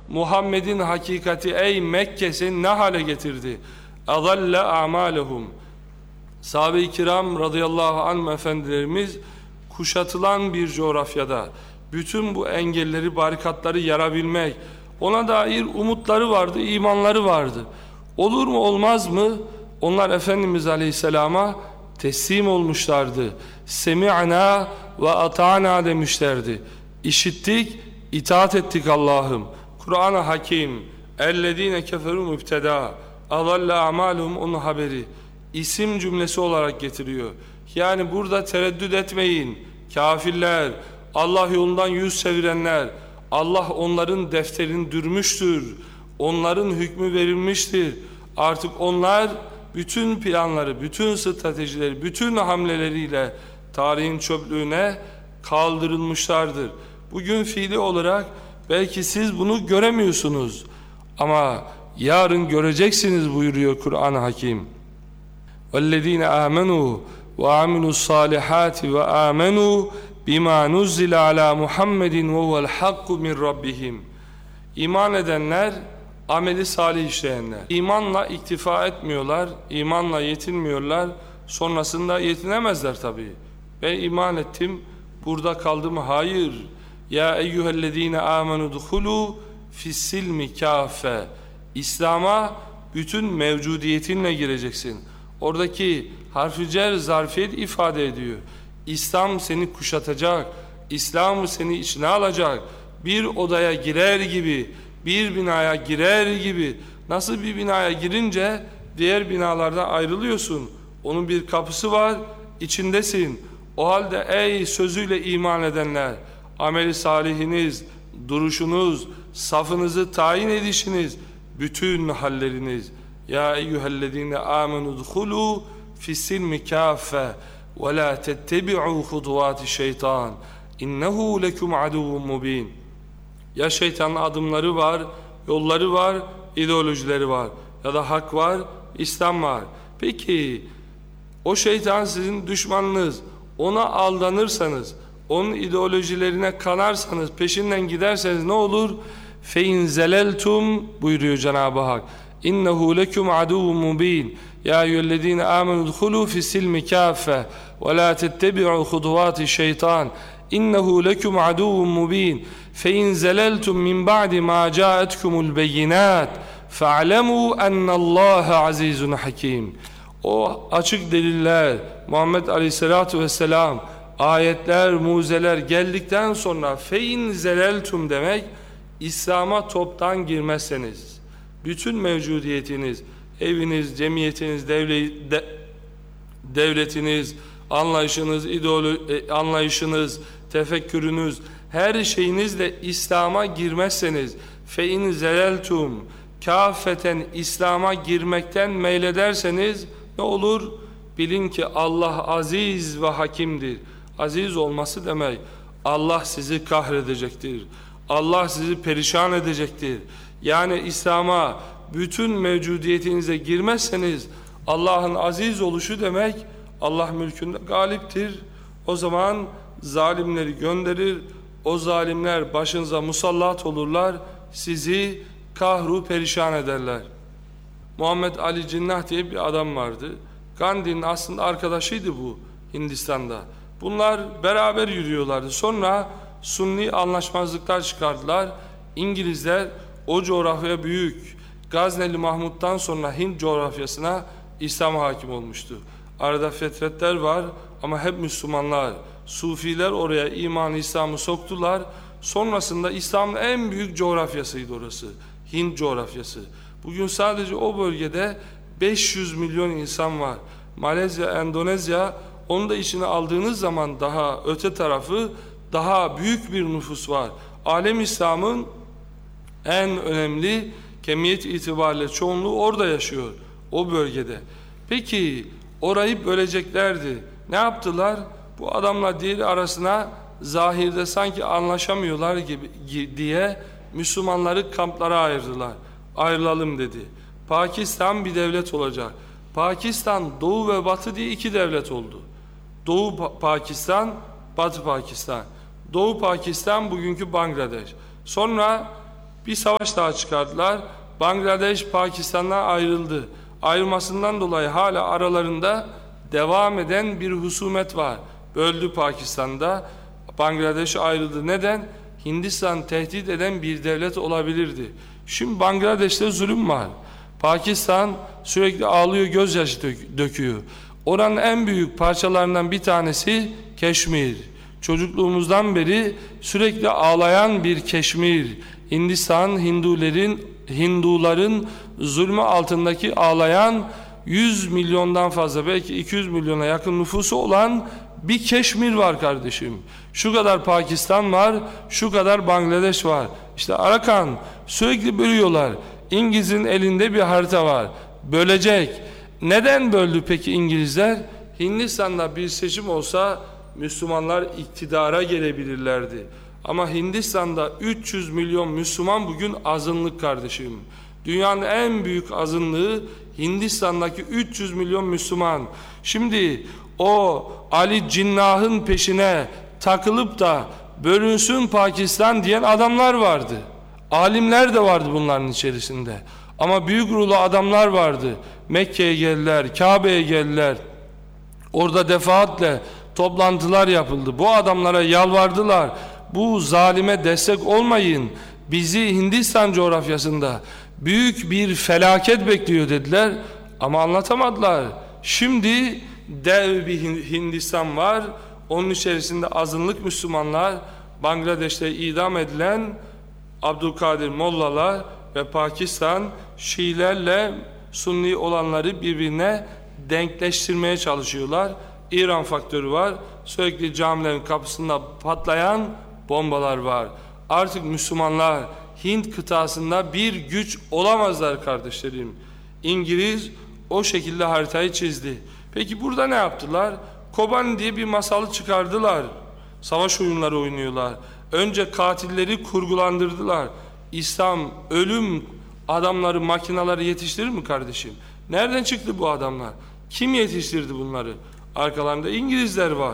Muhammed'in hakikati ey Mekke seni ne hale getirdi? اَضَلَّ اَعْمَالَهُمْ. Sahabe-i kiram radıyallahu anh efendilerimiz kuşatılan bir coğrafyada bütün bu engelleri, barikatları yarabilmek, ona dair umutları vardı, imanları vardı. Olur mu olmaz mı? Onlar Efendimiz Aleyhisselam'a teslim olmuşlardı. Semi'na ve ata'na demişlerdi. İşittik, itaat ettik Allah'ım. Kur'an-ı Hakim, اَلَّذ۪ينَ كَفَرُوا مُبْتَدَى اَضَلَّ اَعْمَالُهُمْ onun haberi. İsim cümlesi olarak getiriyor. Yani burada tereddüt etmeyin. Kafirler, Allah yolundan yüz çevirenler, Allah onların defterini dürmüştür. Onların hükmü verilmiştir. Artık onlar bütün planları, bütün stratejileri, bütün hamleleriyle tarihin çöplüğüne kaldırılmışlardır. Bugün fiili olarak belki siz bunu göremiyorsunuz ama yarın göreceksiniz buyuruyor Kur'an-ı Hakim. وَالَّذ۪ينَ آمَنُوا وَعَمِلُوا الصَّالِحَاتِ وَآمَنُوا بِمَا نُزِّلَ عَلَى مُحَمَّدٍ وَهُوَ الْحَقُّ مِنْ رَبِّهِمْ. İman edenler, ameli salih işleyenler. İmanla iktifa etmiyorlar, imanla yetinmiyorlar, sonrasında yetinemezler tabii. Ben iman ettim, burada kaldım mı? Hayır. Ya eyyühellezine amenu dukhulu fissilmi kâfe. İslam'a bütün mevcudiyetinle gireceksin. Oradaki harf-i cer zarfiyet ifade ediyor. İslam seni kuşatacak, İslam seni içine alacak. Bir odaya girer gibi, bir binaya girer gibi. Nasıl bir binaya girince diğer binalardan ayrılıyorsun. Onun bir kapısı var, içindesin. O halde ey sözüyle iman edenler, ameli salihiniz, duruşunuz, safınızı tayin edişiniz, bütün halleriniz. Ya eyyühellezine amenu dhulu fissilmi kâfe ve la tettebi'u huduvati şeytan innehu lekum aduvun mubin. Ya şeytanın adımları var, yolları var, ideolojileri var. Ya da hak var, İslam var. Peki o şeytan sizin düşmanınız. Ona aldanırsanız, onun ideolojilerine kanarsanız, peşinden giderseniz ne olur? فَاِنْ زَلَلْتُمْ buyuruyor Cenab-ı Hak. اِنَّهُ لَكُمْ عَدُوٌ مُب۪ينَ يَا اَيُّهَا آمَنُوا ادْخُلُوا فِي السِّلْمِ كَافَّةً وَلَا تَتَّبِعُوا خُطُوَاتِ الشَّيْطَانِ اِنَّهُ لَكُمْ عَدُوٌ مُب۪ينَ فَاِنْ زَلَلْتُمْ مِنْ بَعْدِ مَا جَاءَتْكُمُ الْبَيِّنَاتِ فَاعْلَمُوا اَنَّ اللّٰهَ عَز۪يزٌ حَك۪يمٌ. O açık deliller, Muhammed Aleyhisselatü Vesselam, ayetler, mucizeler geldikten sonra fein zeleltum demek, İslam'a toptan girmezseniz, bütün mevcudiyetiniz, eviniz, cemiyetiniz, devletiniz, anlayışınız, tefekkürünüz, her şeyinizle İslam'a girmezseniz, fein zeleltum, kâfeten İslam'a girmekten meylederseniz, ne olur? Bilin ki Allah aziz ve hakimdir. Aziz olması demek, Allah sizi kahredecektir. Allah sizi perişan edecektir. Yani İslam'a bütün mevcudiyetinize girmezseniz, Allah'ın aziz oluşu demek, Allah mülkünde galiptir. O zaman zalimleri gönderir, o zalimler başınıza musallat olurlar, sizi kahru perişan ederler. Muhammed Ali Cinnah diye bir adam vardı. Gandhi'nin aslında arkadaşıydı bu Hindistan'da. Bunlar beraber yürüyorlardı. Sonra Sunni anlaşmazlıklar çıkardılar. İngilizler o coğrafyaya büyük Gazneli Mahmud'dan sonra Hint coğrafyasına İslam hakim olmuştu. Arada fetretler var ama hep Müslümanlar. Sufiler oraya iman İslam'ı soktular. Sonrasında İslam'ın en büyük coğrafyasıydı orası. Hint coğrafyası. Bugün sadece o bölgede 500 milyon insan var. Malezya, Endonezya, onu da içine aldığınız zaman daha öte tarafı, daha büyük bir nüfus var. Alem İslam'ın en önemli kemiyet itibariyle çoğunluğu orada yaşıyor, o bölgede. Peki orayı böleceklerdi. Ne yaptılar? Bu adamla diğeri arasına zahirde sanki anlaşamıyorlar gibi diye Müslümanları kamplara ayırdılar. Ayrılalım dedi. Pakistan bir devlet olacak. Pakistan, Doğu ve Batı diye iki devlet oldu. Doğu Pakistan, Batı Pakistan. Doğu Pakistan bugünkü Bangladeş. Sonra Bir savaş daha çıkardılar. Bangladeş Pakistan'dan ayrıldı. Ayrılmasından dolayı hala aralarında devam eden bir husumet var. Böldü Pakistan'da. Bangladeş ayrıldı. Neden? Hindistan tehdit eden bir devlet olabilirdi. Şimdi Bangladeş'te zulüm var. Pakistan sürekli ağlıyor, gözyaşı döküyor. Oranın en büyük parçalarından bir tanesi Keşmir. Çocukluğumuzdan beri sürekli ağlayan bir Keşmir. Hindistan, Hinduların zulmü altındaki ağlayan 100 milyondan fazla, belki 200 milyona yakın nüfusu olan bir Keşmir var kardeşim. Şu kadar Pakistan var, şu kadar Bangladeş var. İşte Arakan sürekli bölüyorlar. İngiliz'in elinde bir harita var. Bölecek. Neden böldü peki İngilizler? Hindistan'da bir seçim olsa Müslümanlar iktidara gelebilirlerdi. Ama Hindistan'da 300 milyon Müslüman bugün azınlık kardeşim. Dünyanın en büyük azınlığı Hindistan'daki 300 milyon Müslüman. Şimdi o Ali Cinnah'ın peşine takılıp da bölünsün Pakistan diyen adamlar vardı. Alimler de vardı bunların içerisinde. Ama büyük ruhlu adamlar vardı. Mekke'ye geldiler, Kabe'ye geldiler. Orada defaatle toplantılar yapıldı. Bu adamlara yalvardılar. Bu zalime destek olmayın. Bizi Hindistan coğrafyasında büyük bir felaket bekliyor dediler. Ama anlatamadılar. Şimdi dev bir Hindistan var. Onun içerisinde azınlık Müslümanlar, Bangladeş'te idam edilen Abdülkadir Mollalar ve Pakistan Şiilerle Sunni olanları birbirine denkleştirmeye çalışıyorlar. İran faktörü var. Sürekli camilerin kapısında patlayan bombalar var. Artık Müslümanlar Hint kıtasında bir güç olamazlar kardeşlerim. İngiliz o şekilde haritayı çizdi. Peki burada ne yaptılar? Kobani diye bir masalı çıkardılar. Savaş oyunları oynuyorlar. Önce katilleri kurgulandırdılar. İslam ölüm adamları, makinaları yetiştirir mi kardeşim? Nereden çıktı bu adamlar? Kim yetiştirdi bunları? Arkalarında İngilizler var.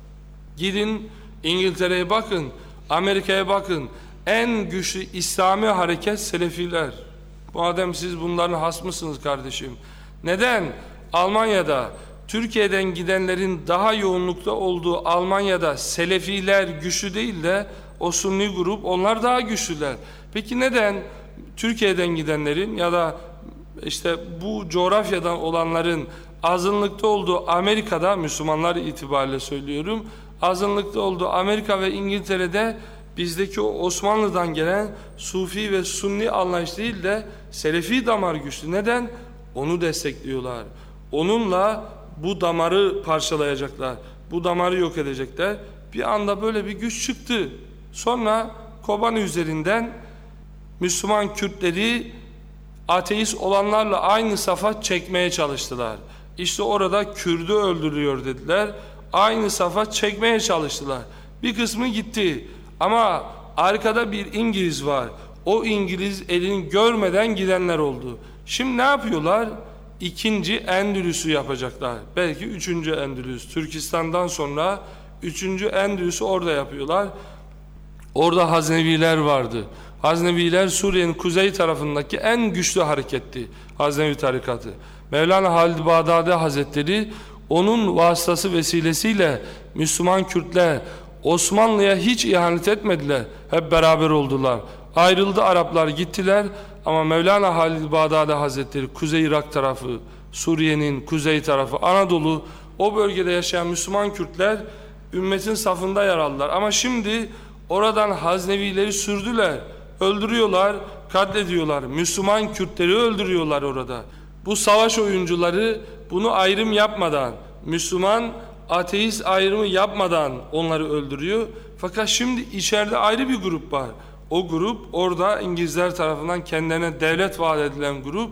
Gidin İngiltere'ye bakın, Amerika'ya bakın. En güçlü İslami hareket Selefiler. Madem siz bunların hasmısınız kardeşim. Neden? Almanya'da Türkiye'den gidenlerin daha yoğunlukta olduğu Almanya'da Selefiler güçlü değil de o Sunni grup, onlar daha güçlüler. Peki neden Türkiye'den gidenlerin ya da işte bu coğrafyadan olanların azınlıkta olduğu Amerika'da, Müslümanlar itibariyle söylüyorum, azınlıkta olduğu Amerika ve İngiltere'de bizdeki o Osmanlı'dan gelen Sufi ve Sunni anlayış değil de Selefi damar güçlü. Neden? Onu destekliyorlar. Onunla bu damarı parçalayacaklar. Bu damarı yok edecekler. Bir anda böyle bir güç çıktı. Sonra Kobani üzerinden Müslüman Kürtleri ateist olanlarla aynı safa çekmeye çalıştılar. İşte orada Kürdü öldürüyor dediler. Aynı safa çekmeye çalıştılar. Bir kısmı gitti. Ama arkada bir İngiliz var. O İngiliz elini görmeden gidenler oldu. Şimdi ne yapıyorlar? İkinci Endülüs'ü yapacaklar. Belki üçüncü Endülüs. Türkistan'dan sonra üçüncü Endülüs'ü orada yapıyorlar. Orada Hazneviler vardı. Hazneviler Suriye'nin kuzey tarafındaki en güçlü hareketti. Haznevi tarikatı. Mevlana Halid Bağdadi Hazretleri onun vasıtası vesilesiyle Müslüman Kürtler Osmanlı'ya hiç ihanet etmediler. Hep beraber oldular. Ayrıldı Araplar, gittiler ama Mevlana Halid Bağdadi Hazretleri Kuzey Irak tarafı, Suriye'nin kuzey tarafı, Anadolu, o bölgede yaşayan Müslüman Kürtler ümmetin safında yer aldılar. Ama şimdi oradan Haznevileri sürdüler, öldürüyorlar, katlediyorlar. Müslüman Kürtleri öldürüyorlar orada. Bu savaş oyuncuları bunu ayrım yapmadan, Müslüman ateist ayrımı yapmadan onları öldürüyor. Fakat şimdi içeride ayrı bir grup var. O grup orada İngilizler tarafından kendilerine devlet vaat edilen grup.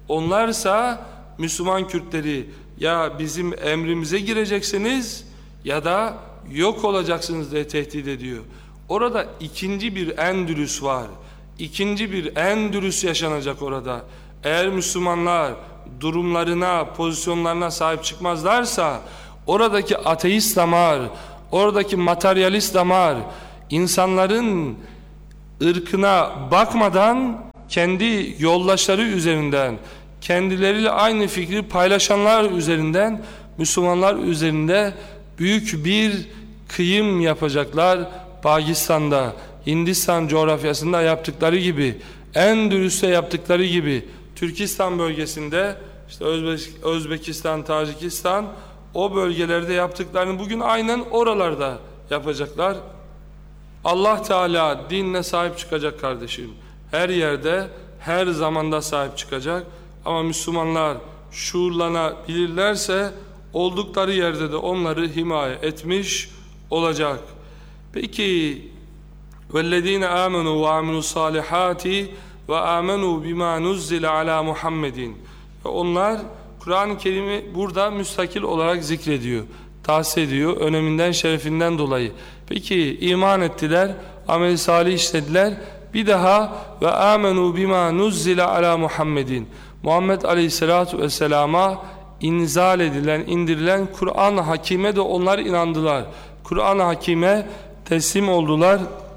Onlarsa Müslüman Kürtleri ya bizim emrimize gireceksiniz ya da yok olacaksınız diye tehdit ediyor. Orada ikinci bir Endülüs var. İkinci bir Endülüs yaşanacak orada. Eğer Müslümanlar durumlarına, pozisyonlarına sahip çıkmazlarsa oradaki ateist damar, oradaki materyalist damar, insanların ırkına bakmadan kendi yoldaşları üzerinden, kendileriyle aynı fikri paylaşanlar üzerinden, Müslümanlar üzerinde büyük bir kıyım yapacaklar. Pakistan'da, Hindistan coğrafyasında yaptıkları gibi, Endülüs'te yaptıkları gibi, Türkistan bölgesinde, işte Özbekistan, Tacikistan, o bölgelerde yaptıklarını bugün aynen oralarda yapacaklar. Allah Teala dinine sahip çıkacak kardeşim. Her yerde, her zamanda sahip çıkacak. Ama Müslümanlar şuurlanabilirlerse oldukları yerde de onları himaye etmiş olacak. Peki وَالَّذ۪ينَ آمَنُوا وَعَمِلُوا الصَّالِحَاتِ وَآمَنُوا بِمَا نُزِّلَ عَلَى مُحَمَّدٍ. Onlar Kur'an-ı Kerim'i burada müstakil olarak zikrediyor, tahsis ediyor, öneminden, şerefinden dolayı. Peki iman ettiler, amel-i salih işlediler. Bir daha ve amenu bima nuzzile ala Muhammedin. Muhammed Aleyhisselatu Vesselam'a inzal edilen, indirilen Kur'an-ı Hakim'e de onlar inandılar. Kur'an-ı Hakim'e teslim oldular.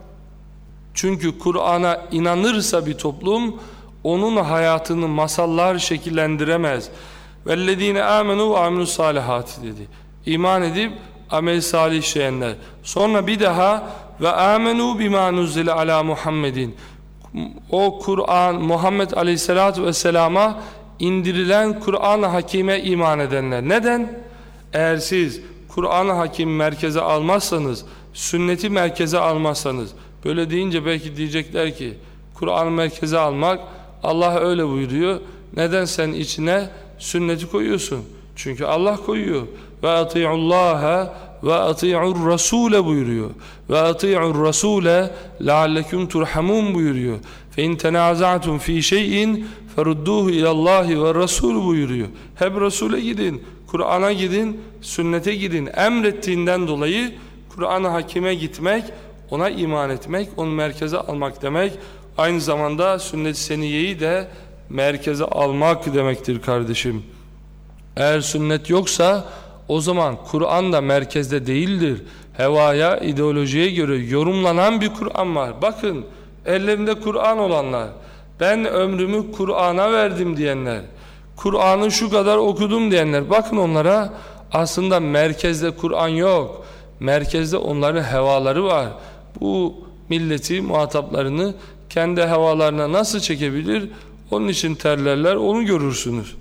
Çünkü Kur'an'a inanırsa bir toplum onun hayatını masallar şekillendiremez. Vellezine amenu ve amilus salihati dedi. İman edip amel salih işleyenler. Sonra bir daha ve amenu bima nuzile ala Muhammedin. O Kur'an Muhammed Aleyhisselatu Vesselam'a indirilen Kur'an-ı Hakim'e iman edenler. Neden? Eğer siz Kur'an-ı Hakim merkeze almazsanız, sünneti merkeze almazsanız, böyle deyince belki diyecekler ki Kur'an merkeze almak, Allah öyle buyuruyor. Neden sen içine sünneti koyuyorsun? Çünkü Allah koyuyor. Ve ati'ullaha ve ati'ur rasule buyuruyor. Ve ati'ur rasule leallekum turhamun buyuruyor. Fe in tenaza'tum fi şeyin ferudduhu ilallahi ve rasul buyuruyor. Hep Resul'e gidin, Kur'an'a gidin, sünnete gidin. Emrettiğinden dolayı Kur'an-ı Hakim'e gitmek, ona iman etmek, onu merkeze almak demek. Aynı zamanda sünnet-i seniyeyi de merkeze almak demektir kardeşim. Eğer sünnet yoksa o zaman Kur'an da merkezde değildir. Hevaya, ideolojiye göre yorumlanan bir Kur'an var. Bakın ellerinde Kur'an olanlar, ben ömrümü Kur'an'a verdim diyenler, Kur'an'ı şu kadar okudum diyenler, bakın onlara aslında merkezde Kur'an yok. Merkezde onların hevaları var. Bu milleti, muhataplarını kendi hevalarına nasıl çekebilir? Onun için terlerler, onu görürsünüz.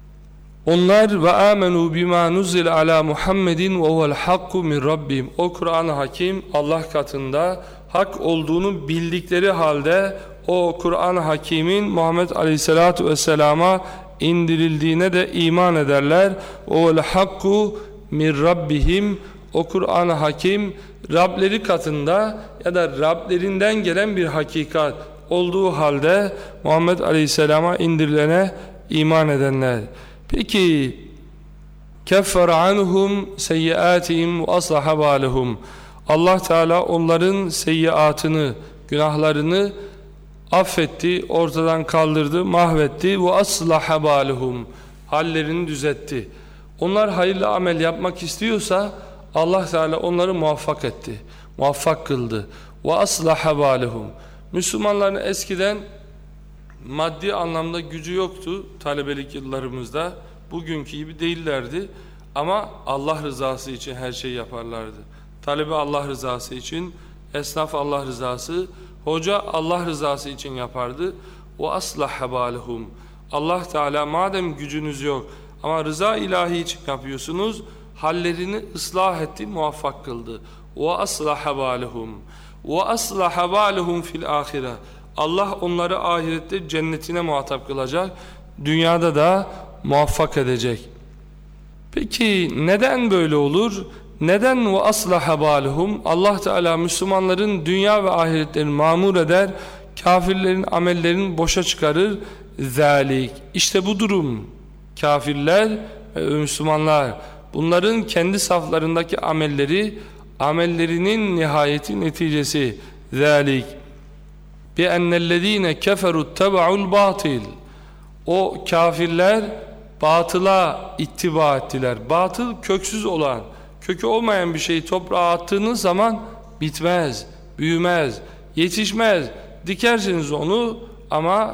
Onlar ve amenu bima nuzil ala Muhammedin ve huvel hakku min rabbim. O Kur'an-ı Hakim Allah katında hak olduğunu bildikleri halde o Kur'an-ı Hakim'in Muhammed Aleyhisselatu Vesselam'a indirildiğine de iman ederler. Ve huvel hakku min rabbihim. O Kur'an-ı Hakim Rableri katında ya da Rablerinden gelen bir hakikat olduğu halde Muhammed Aleyhisselam'a indirilene iman edenler. Peki keffer anhum seyyiatihim ve aslaha balehum. Allah Teala onların seyyiatını, günahlarını affetti, ortadan kaldırdı, mahvetti ve aslaha balehum. Hallerini düzeltti. Onlar hayırlı amel yapmak istiyorsa Allah Teala onları muvaffak etti, muvaffak kıldı. Ve aslaha balehum. Müslümanların eskiden maddi anlamda gücü yoktu talebelik yıllarımızda. Bugünkü gibi değillerdi. Ama Allah rızası için her şeyi yaparlardı. Talebe Allah rızası için, esnaf Allah rızası, hoca Allah rızası için yapardı. O aslaha balehum. Allah Teala madem gücünüz yok ama rıza ilahi için yapıyorsunuz, hallerini ıslah etti, muvaffak kıldı. O aslaha balehum. Ve aslaha balehum fil ahire. Allah onları ahirette cennetine muhatap kılacak, dünyada da muvaffak edecek. Peki neden böyle olur? Neden ve aslaha balehum? Allah Teala Müslümanların dünya ve ahiretlerini mamur eder, kafirlerin amellerini boşa çıkarır. Zalik. İşte bu durum. Kafirler ve Müslümanlar, bunların kendi saflarındaki amellerinin nihayeti, neticesi. Zalik. بِأَنَّ كَفَرُوا اتَّبَعُوا الْبَاطِلِ. O kafirler batıla ittiba ettiler. Batıl köksüz olan, kökü olmayan bir şeyi toprağa attığınız zaman bitmez, büyümez, Yetişmez. Dikersiniz onu ama